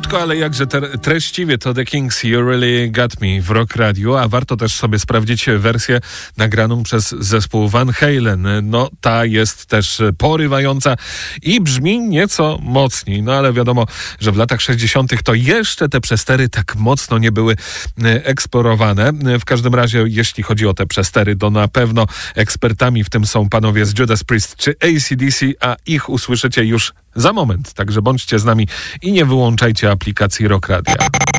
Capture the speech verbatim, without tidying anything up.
Krótko, ale jakże te- treściwie to The Kings You Really Got Me w Rock Radio, a warto też sobie sprawdzić wersję nagraną przez zespół Van Halen. No, ta jest też porywająca i brzmi nieco mocniej, no ale wiadomo, że w latach sześćdziesiątych to jeszcze te przestery tak mocno nie były eksplorowane. W każdym razie, jeśli chodzi o te przestery, to na pewno ekspertami w tym są panowie z Judas Priest czy A C D C, a ich usłyszycie już za moment. Także bądźcie z nami i nie wyłączajcie aplikacji Rock Radia.